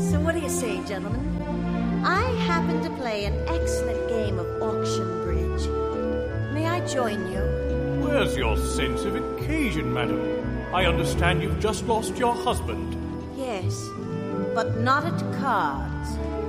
So what do you say, gentlemen? I happen to play an excellent game of auction bridge. May I join you? Where's your sense of occasion, madam? I understand you've just lost your husband. Yes, but not at cards.